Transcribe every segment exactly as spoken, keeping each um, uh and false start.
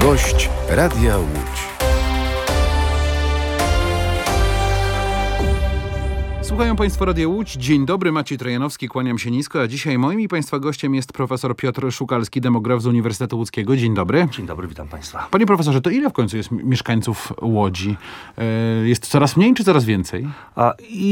Gość Radia Łódź. Słuchają Państwo Radia Łódź. Dzień dobry, Maciej Trojanowski, kłaniam się nisko, a dzisiaj moim i Państwa gościem jest profesor Piotr Szukalski, demograf z Uniwersytetu Łódzkiego. Dzień dobry. Dzień dobry, witam Państwa. Panie profesorze, to ile w końcu jest mieszkańców Łodzi? Jest coraz mniej czy coraz więcej? A,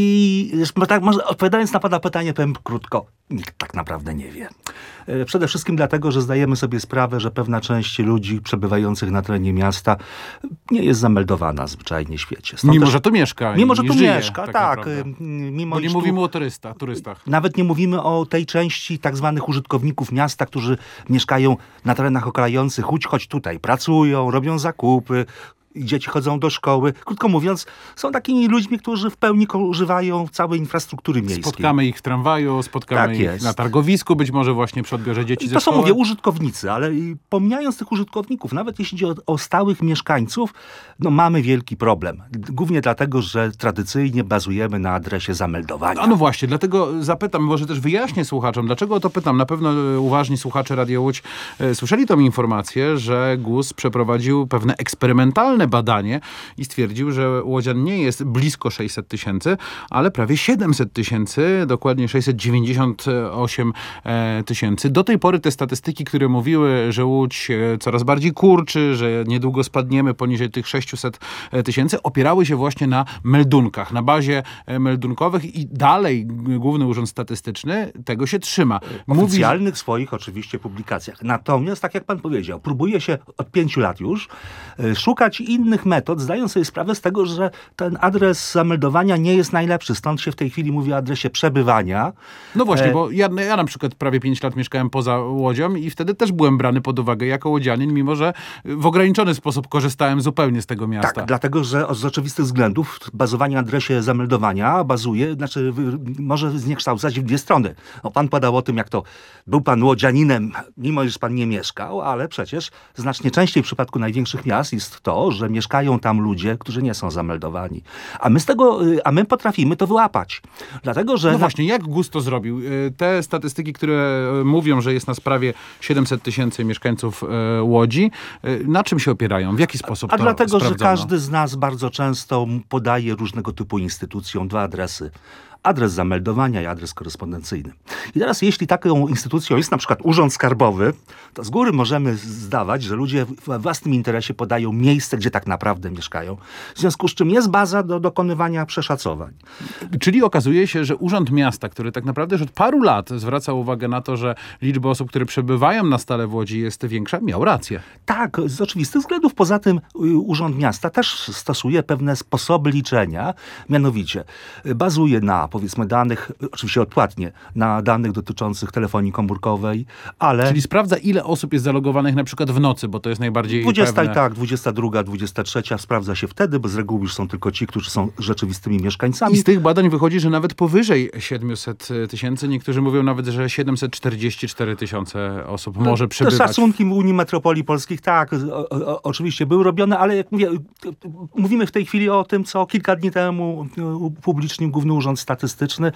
I tak, może odpowiadając na Pana pytanie, powiem krótko. Nikt tak naprawdę nie wie. Przede wszystkim dlatego, że zdajemy sobie sprawę, że pewna część ludzi przebywających na terenie miasta nie jest zameldowana zwyczajnie w świecie. Stąd mimo, też, że tu mieszka. Mimo, że tu żyje, mieszka, tak. tak mimo, Bo nie tu, mówimy o turysta, turystach. Nawet nie mówimy o tej części tak zwanych użytkowników miasta, którzy mieszkają na terenach okalających Łódź, choć tutaj pracują, robią zakupy, dzieci chodzą do szkoły. Krótko mówiąc, są takimi ludźmi, którzy w pełni używają całej infrastruktury miejskiej. Spotkamy ich w tramwaju, spotkamy tak ich jest. na targowisku, być może właśnie przy odbiorze dzieci ze To są, szkoły. mówię, użytkownicy, ale pomijając tych użytkowników, nawet jeśli chodzi o, o stałych mieszkańców, no mamy wielki problem. Głównie dlatego, że tradycyjnie bazujemy na adresie zameldowania. A no właśnie, dlatego zapytam, może też wyjaśnię słuchaczom, dlaczego o to pytam. Na pewno uważni słuchacze Radia Łódź e, słyszeli tą informację, że G U S przeprowadził pewne eksperymentalne badanie i stwierdził, że łodzian nie jest blisko sześćset tysięcy, ale prawie siedemset tysięcy, dokładnie sześćset dziewięćdziesiąt osiem tysięcy. Do tej pory te statystyki, które mówiły, że Łódź coraz bardziej kurczy, że niedługo spadniemy poniżej tych sześciuset tysięcy, opierały się właśnie na meldunkach, na bazie meldunkowych i dalej Główny Urząd Statystyczny tego się trzyma. W oficjalnych swoich oczywiście publikacjach. Natomiast, tak jak pan powiedział, próbuje się od pięciu lat już szukać innych metod, zdając sobie sprawę z tego, że ten adres zameldowania nie jest najlepszy. Stąd się w tej chwili mówi o adresie przebywania. No właśnie, bo ja, ja na przykład prawie pięć lat mieszkałem poza Łodzią i wtedy też byłem brany pod uwagę jako łodzianin, mimo że w ograniczony sposób korzystałem zupełnie z tego miasta. Tak, dlatego, że z oczywistych względów bazowanie na adresie zameldowania bazuje, znaczy może zniekształcać w dwie strony. No, pan podał o tym, jak to był pan łodzianinem, mimo iż pan nie mieszkał, ale przecież znacznie częściej w przypadku największych miast jest to, że mieszkają tam ludzie, którzy nie są zameldowani. A my z tego, a my potrafimy to wyłapać. Dlatego, że... No właśnie, jak G U S to zrobił? Te statystyki, które mówią, że jest nas prawie siedemset tysięcy mieszkańców Łodzi, na czym się opierają? W jaki sposób a, a to dlatego, sprawdzono? że każdy z nas bardzo często podaje różnego typu instytucjom dwa adresy. Adres zameldowania i adres korespondencyjny. I teraz, jeśli taką instytucją jest na przykład Urząd Skarbowy, to z góry możemy zdawać, że ludzie w własnym interesie podają miejsce, gdzie tak naprawdę mieszkają. W związku z czym jest baza do dokonywania przeszacowań. Czyli okazuje się, że Urząd Miasta, który tak naprawdę już od paru lat zwraca uwagę na to, że liczba osób, które przebywają na stale w Łodzi jest większa, miał rację. Tak, z oczywistych względów. Poza tym Urząd Miasta też stosuje pewne sposoby liczenia, mianowicie bazuje na powiedzmy danych, oczywiście odpłatnie, na danych dotyczących telefonii komórkowej, ale... Czyli sprawdza, ile osób jest zalogowanych na przykład w nocy, bo to jest najbardziej dwudziesta pewne. Tak, dwudziesta druga, dwudziesta trzecia sprawdza się wtedy, bo z reguły już są tylko ci, którzy są rzeczywistymi mieszkańcami. I z tych badań wychodzi, że nawet powyżej siedemset tysięcy, niektórzy mówią nawet, że siedemset czterdzieści cztery tysiące osób może przebywać. Te szacunki Unii Metropolii Polskich, tak, o, o, oczywiście były robione, ale jak mówię, mówimy w tej chwili o tym, co kilka dni temu upublicznił Główny Urząd Statystyczny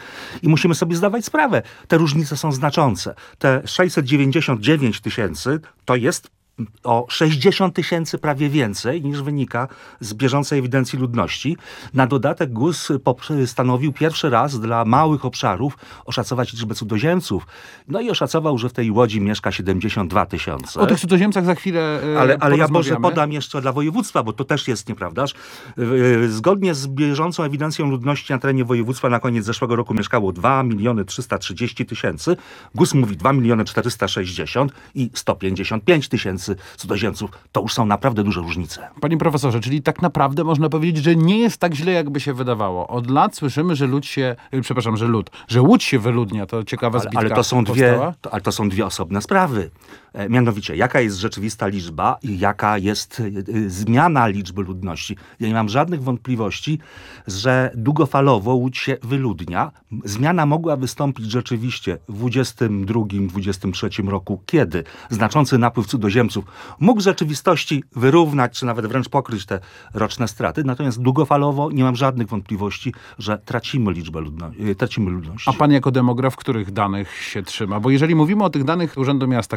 i musimy sobie zdawać sprawę. Te różnice są znaczące. Te sześćset dziewięćdziesiąt dziewięć tysięcy to jest o sześćdziesiąt tysięcy prawie więcej niż wynika z bieżącej ewidencji ludności. Na dodatek G U S stanowił pierwszy raz dla małych obszarów oszacować liczbę cudzoziemców. No i oszacował, że w tej Łodzi mieszka siedemdziesiąt dwa tysiące. O tych cudzoziemcach za chwilę yy, Ale, ale ja może podam jeszcze dla województwa, bo to też jest, nieprawdaż? Yy, zgodnie z bieżącą ewidencją ludności na terenie województwa na koniec zeszłego roku mieszkało dwa miliony trzysta trzydzieści tysięcy. G U S mówi dwa miliony czterysta sześćdziesiąt i sto pięćdziesiąt pięć tysięcy cudzoziemców. To już są naprawdę duże różnice. Panie profesorze, czyli tak naprawdę można powiedzieć, że nie jest tak źle, jakby się wydawało. Od lat słyszymy, że lud się, przepraszam, że lud, że Łódź się wyludnia. To ciekawa ale, zbitka ale to są dwie, powstała. ale to są dwie osobne sprawy. E, mianowicie, jaka jest rzeczywista liczba i jaka jest y, y, zmiana liczby ludności. Ja nie mam żadnych wątpliwości, że długofalowo Łódź się wyludnia. Zmiana mogła wystąpić rzeczywiście w dwudziestym drugim dwudziestym trzecim roku, kiedy znaczący napływ cudzoziemców mógł w rzeczywistości wyrównać, czy nawet wręcz pokryć te roczne straty. Natomiast długofalowo nie mam żadnych wątpliwości, że tracimy liczbę ludności, tracimy ludność. A pan jako demograf, których danych się trzyma? Bo jeżeli mówimy o tych danych Urzędu Miasta, które mówią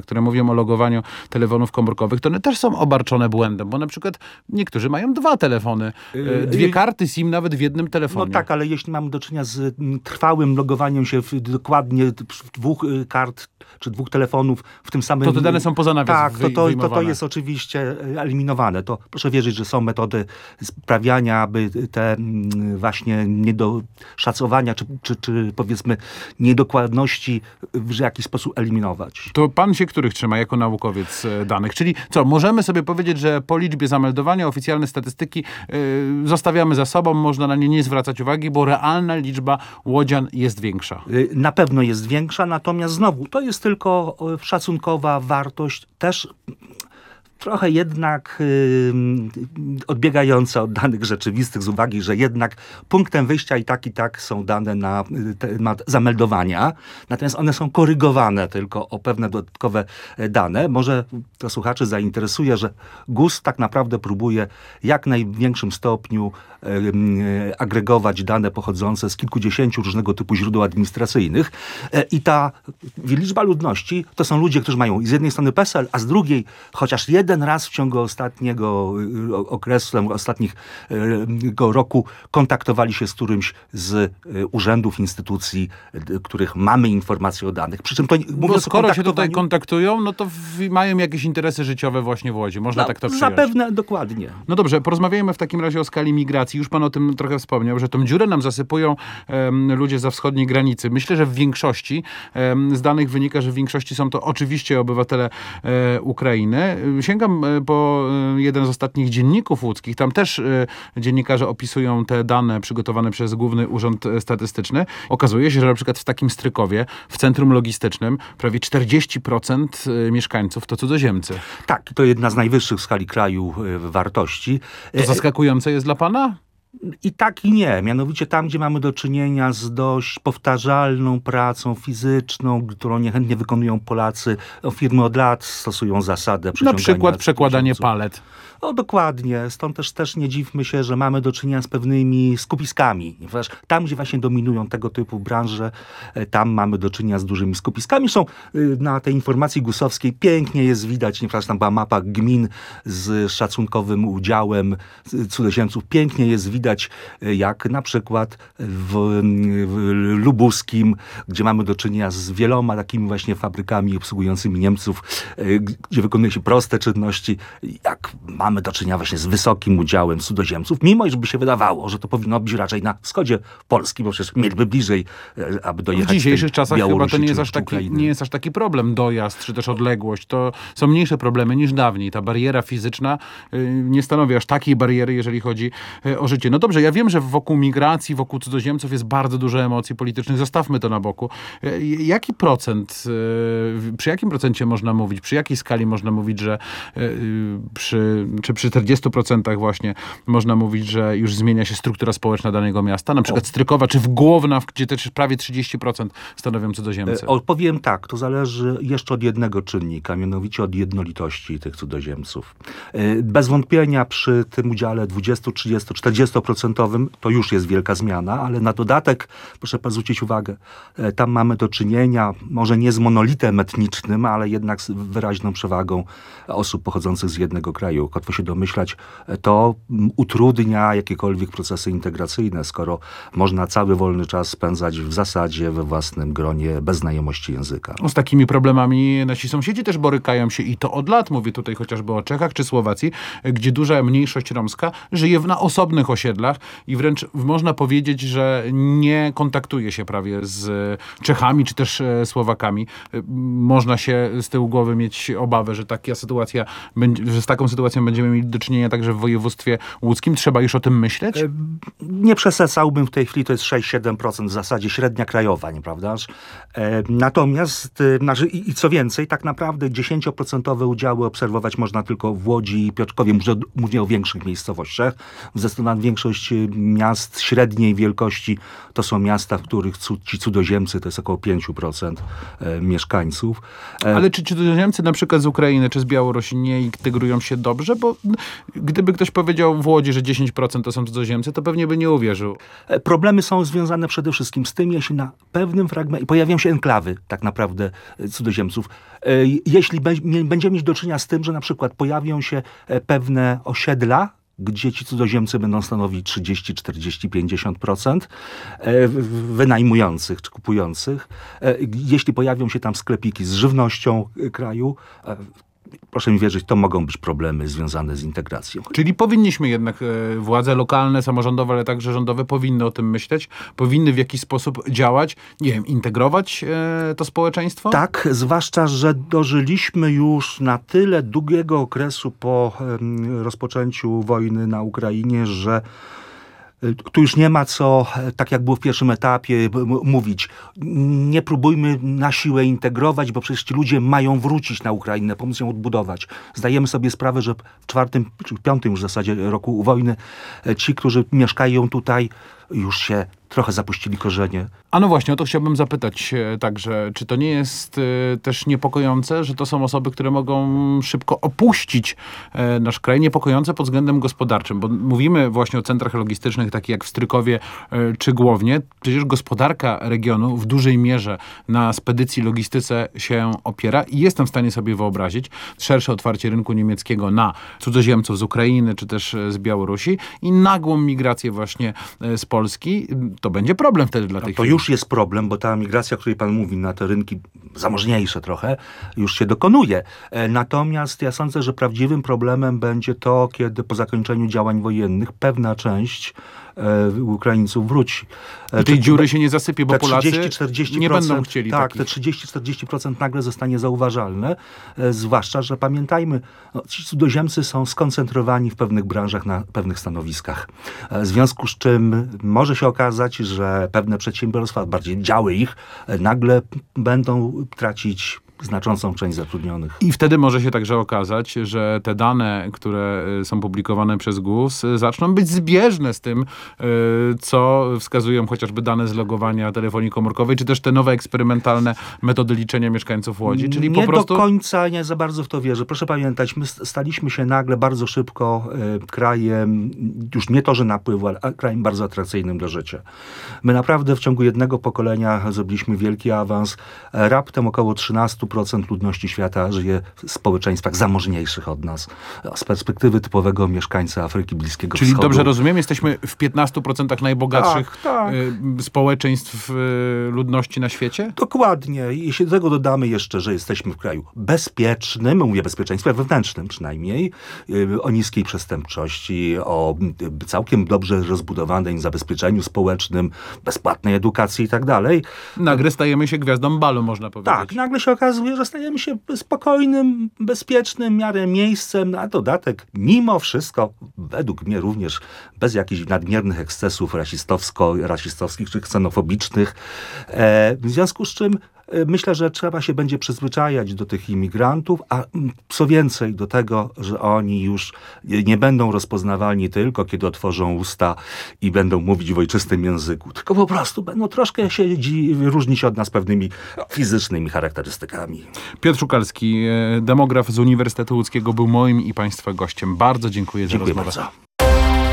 o logowaniu telefonów komórkowych, to one też są obarczone błędem, bo na przykład niektórzy mają dwa telefony, yy, dwie yy, karty SIM nawet w jednym telefonie. No tak, ale jeśli mamy do czynienia z trwałym logowaniem się w, dokładnie w dwóch kart czy dwóch telefonów w tym samym... To te dane są poza nawias Tak, wy, to, to, to, to jest oczywiście eliminowane. To proszę wierzyć, że są metody sprawiania, aby te właśnie niedoszacowania, czy, czy, czy powiedzmy niedokładności w jakiś sposób eliminować. To pan się których trzyma jako naukowiec danych? Czyli co, możemy sobie powiedzieć, że po liczbie zameldowania oficjalne statystyki yy, zostawiamy za sobą, można na nie nie zwracać uwagi, bo realna liczba łodzian jest większa. Na pewno jest większa, natomiast znowu, to jest tylko szacunkowa wartość, też trochę jednak yy, odbiegająca od danych rzeczywistych z uwagi, że jednak punktem wyjścia i tak i tak są dane na temat zameldowania, natomiast one są korygowane tylko o pewne dodatkowe dane. Może to słuchaczy zainteresuje, że GUS tak naprawdę próbuje jak największym stopniu yy, agregować dane pochodzące z kilkudziesięciu różnego typu źródeł administracyjnych yy, i ta liczba ludności to są ludzie, którzy mają z jednej strony PESEL, a z drugiej chociaż jeden Jeden raz w ciągu ostatniego okresu, ostatniego roku kontaktowali się z którymś z urzędów, instytucji, których mamy informacje o danych. Przy czym to, Bo skoro się tutaj kontaktują, no to w, mają jakieś interesy życiowe właśnie w Łodzi. Można no, tak to przyjąć. Zapewne, dokładnie. No dobrze, porozmawiajmy w takim razie o skali migracji. Już pan o tym trochę wspomniał, że tą dziurę nam zasypują um, ludzie za wschodniej granicy. Myślę, że w większości um, z danych wynika, że w większości są to oczywiście obywatele e, Ukrainy. Sięgam po jeden z ostatnich dzienników łódzkich. Tam też dziennikarze opisują te dane przygotowane przez Główny Urząd Statystyczny. Okazuje się, że na przykład w takim Strykowie, w centrum logistycznym, prawie czterdzieści procent mieszkańców to cudzoziemcy. Tak, to jedna z najwyższych w skali kraju wartości. To zaskakujące jest dla pana? I tak i nie. Mianowicie tam, gdzie mamy do czynienia z dość powtarzalną pracą fizyczną, którą niechętnie wykonują Polacy. Firmy od lat stosują zasadę Na przykład przekładanie palet. No dokładnie. Stąd też, też nie dziwmy się, że mamy do czynienia z pewnymi skupiskami. Tam, gdzie właśnie dominują tego typu branże, tam mamy do czynienia z dużymi skupiskami. Są na tej informacji gusowskiej pięknie jest widać, nie tam była mapa gmin z szacunkowym udziałem cudzoziemców. Pięknie jest widać, jak na przykład w, w Lubuskim, gdzie mamy do czynienia z wieloma takimi właśnie fabrykami obsługującymi Niemców, gdzie wykonuje się proste czynności, jak mamy Mamy do czynienia właśnie z wysokim udziałem cudzoziemców, mimo iż by się wydawało, że to powinno być raczej na wschodzie Polski, bo przecież mieliby bliżej, aby dojechać. W dzisiejszych czasach chyba to nie jest, aż taki, nie jest aż taki problem, dojazd czy też odległość. To są mniejsze problemy niż dawniej. Ta bariera fizyczna nie stanowi aż takiej bariery, jeżeli chodzi o życie. No dobrze, ja wiem, że wokół migracji, wokół cudzoziemców jest bardzo dużo emocji politycznych. Zostawmy to na boku. Jaki procent, przy jakim procencie można mówić, przy jakiej skali można mówić, że przy czy przy czterdziestu procentach właśnie można mówić, że już zmienia się struktura społeczna danego miasta, na przykład Strykowa, czy w Głowna, gdzie też prawie trzydzieści procent stanowią cudzoziemcy? Odpowiem tak, to zależy jeszcze od jednego czynnika, mianowicie od jednolitości tych cudzoziemców. Bez wątpienia przy tym udziale dwudziestu, trzydziestu, czterdziestoprocentowym to już jest wielka zmiana, ale na dodatek, proszę zwrócić uwagę, tam mamy do czynienia może nie z monolitem etnicznym, ale jednak z wyraźną przewagą osób pochodzących z jednego kraju. Łatwo się domyślać, to utrudnia jakiekolwiek procesy integracyjne, skoro można cały wolny czas spędzać w zasadzie we własnym gronie bez znajomości języka. Z takimi problemami nasi sąsiedzi też borykają się i to od lat. Mówię tutaj chociażby o Czechach czy Słowacji, gdzie duża mniejszość romska żyje na osobnych osiedlach i wręcz można powiedzieć, że nie kontaktuje się prawie z Czechami czy też Słowakami. Można się z tyłu głowy mieć obawę, że taka sytuacja, że z taką sytuacją będziemy mieli do czynienia także w województwie łódzkim. Trzeba już o tym myśleć? Nie przesadzałbym w tej chwili, to jest sześć siedem procent w zasadzie średnia krajowa, nieprawdaż? Natomiast, i co więcej, tak naprawdę dziesięcioprocentowe udziały obserwować można tylko w Łodzi i Piotrkowie. Mówię o większych miejscowościach. W zdecydowanie większość miast średniej wielkości to są miasta, w których ci cudzoziemcy to jest około pięć procent mieszkańców. Ale czy cudzoziemcy na przykład z Ukrainy czy z Białorusi nie integrują się dobrze? Bo gdyby ktoś powiedział w Łodzi, że dziesięć procent to są cudzoziemcy, to pewnie by nie uwierzył. Problemy są związane przede wszystkim z tym, jeśli na pewnym fragmencie pojawią się enklawy tak naprawdę cudzoziemców. Jeśli będziemy mieć do czynienia z tym, że na przykład pojawią się pewne osiedla, gdzie ci cudzoziemcy będą stanowić trzydzieści, czterdzieści, pięćdziesiąt procent wynajmujących czy kupujących. Jeśli pojawią się tam sklepiki z żywnością kraju, proszę mi wierzyć, to mogą być problemy związane z integracją. Czyli powinniśmy jednak, e, władze lokalne, samorządowe, ale także rządowe powinny o tym myśleć, powinny w jakiś sposób działać, nie wiem, integrować e, to społeczeństwo? Tak, zwłaszcza, że dożyliśmy już na tyle długiego okresu po e, rozpoczęciu wojny na Ukrainie, że tu już nie ma co, tak jak było w pierwszym etapie, mówić, nie próbujmy na siłę integrować, bo przecież ci ludzie mają wrócić na Ukrainę, pomóc ją odbudować. Zdajemy sobie sprawę, że w czwartym czy piątym już w zasadzie roku wojny ci, którzy mieszkają tutaj, już się trochę zapuścili korzenie. A no właśnie, o to chciałbym zapytać także, czy to nie jest y, też niepokojące, że to są osoby, które mogą szybko opuścić y, nasz kraj, niepokojące pod względem gospodarczym, bo mówimy właśnie o centrach logistycznych, takich jak w Strykowie y, czy Głownie. Przecież gospodarka regionu w dużej mierze na spedycji, logistyce się opiera i jestem w stanie sobie wyobrazić szersze otwarcie rynku niemieckiego na cudzoziemców z Ukrainy czy też z Białorusi i nagłą migrację właśnie z Polski. To będzie problem wtedy dla tych To firm. już jest problem, bo ta migracja, o której pan mówi, na te rynki zamożniejsze trochę, już się dokonuje. Natomiast ja sądzę, że prawdziwym problemem będzie to, kiedy po zakończeniu działań wojennych pewna część e, Ukraińców wróci. I tej dziury się nie zasypie, bo Polacy nie będą chcieli Tak, takich. te trzydzieści czterdzieści procent nagle zostanie zauważalne, e, zwłaszcza, że pamiętajmy, no, ci cudzoziemcy są skoncentrowani w pewnych branżach, na pewnych stanowiskach. E, w związku z czym może się okazać, że pewne przedsiębiorstwa, bardziej działy ich, e, nagle będą tracić znaczącą część zatrudnionych. I wtedy może się także okazać, że te dane, które są publikowane przez GUS, zaczną być zbieżne z tym, co wskazują chociażby dane z logowania telefonii komórkowej, czy też te nowe eksperymentalne metody liczenia mieszkańców Łodzi. Czyli nie po prostu... do końca, nie za bardzo w to wierzę. Proszę pamiętać, my staliśmy się nagle bardzo szybko y, krajem, już nie to, że napływu, ale krajem bardzo atrakcyjnym do życia. My naprawdę w ciągu jednego pokolenia zrobiliśmy wielki awans. Raptem około trzynaście procent ludności świata żyje w społeczeństwach zamożniejszych od nas. Z perspektywy typowego mieszkańca Afryki, Bliskiego Czyli Wschodu. dobrze rozumiem, jesteśmy w piętnastu procentach najbogatszych tak, tak. y, społeczeństw y, ludności na świecie? Dokładnie. Jeśli do tego dodamy jeszcze, że jesteśmy w kraju bezpiecznym, mówię bezpieczeństwie wewnętrznym przynajmniej, y, o niskiej przestępczości, o y, całkiem dobrze rozbudowanym zabezpieczeniu społecznym, bezpłatnej edukacji i tak dalej. Nagle stajemy się gwiazdą balu, można powiedzieć. Tak, nagle się okazuje, że stajemy się spokojnym, bezpiecznym, w miarę miejscem, a dodatek mimo wszystko, według mnie również bez jakichś nadmiernych ekscesów rasistowsko, rasistowskich czy ksenofobicznych. E, w związku z czym e, myślę, że trzeba się będzie przyzwyczajać do tych imigrantów, a co więcej do tego, że oni już nie będą rozpoznawalni tylko, kiedy otworzą usta i będą mówić w ojczystym języku, tylko po prostu będą troszkę się różnić od nas pewnymi fizycznymi charakterystykami. Piotr Szukalski, demograf z Uniwersytetu Łódzkiego, był moim i państwa gościem. Bardzo dziękuję za Dziękuję rozmowę. bardzo.